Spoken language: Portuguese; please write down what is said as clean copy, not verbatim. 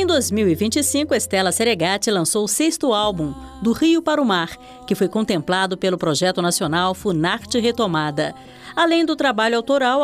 Em 2025, Estela Seregatti lançou o 6º álbum, Do Rio para o Mar, que foi contemplado pelo projeto nacional Funarte Retomada. Além do trabalho autoral,